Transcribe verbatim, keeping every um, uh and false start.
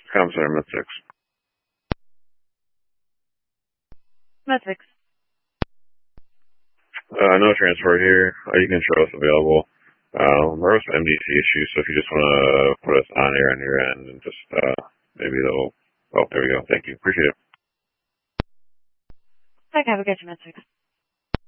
Com Center, Med six. Med six. Uh, no transfer here. Uh, you can show us available. Uh, there was some M D C issues, so if you just want to put us on air on your end, and just uh, maybe they'll. Oh, there we go. Thank you. Appreciate it. Okay, we'll get you, Med six.